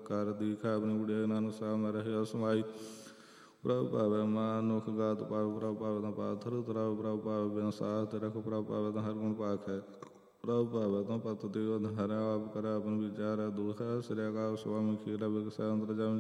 ਕਰ ਦੀਖਾ ਆਪਣੀ ਗੁੜੇ ਨਾਨਕ ਸਾਹਿਬ ਮੈਂ ਰਹਿਆ ਸਮਾਈ ਪ੍ਰਭ ਭਾਵੈ ਮਾਨੁਖ ਗਾਤ ਪਾਵ ਪ੍ਰਭ ਭਾਵੈ ਤਾਂ ਪਾਥਰ ਤਰਾਵ ਪ੍ਰਭ ਭਾਵੈ ਬਿਨ ਸਾਹ ਤੇ ਰਖ ਪ੍ਰਭ ਭਾਵੈ ਤਾਂ ਹਰ ਗੁਣ ਪਾਖ ਹੈ ਪ੍ਰਭ ਭਾਵੈ ਤਾਂ ਪਤ ਦੇਵ ਹਰਿਆ ਆਪ ਕਰਿਆ ਆਪਨ ਵਿਚਾਰੈ ਦੁਖ ਹੈ ਸ੍ਰੀ ਅਕਾਲ ਸੁਆਮੀ ਖੀਰਾ ਬਿਗਸੈ ਅੰਤਰ ਜਮ